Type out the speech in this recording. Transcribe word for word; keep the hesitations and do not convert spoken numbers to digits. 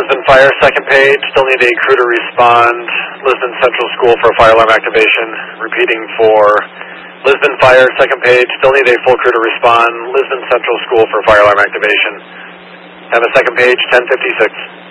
Lisbon Fire, second page, still need a crew to respond. Lisbon Central School for fire alarm activation. Repeating for Lisbon Fire, second page, still need a full crew to respond. Lisbon Central School for fire alarm activation. Have a second page, ten fifty-six.